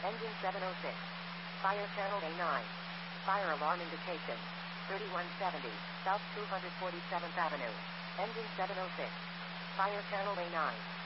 Engine 706. Fire channel A9. Fire alarm indication. 3170, South 247th Avenue. Engine 706. Fire channel A9.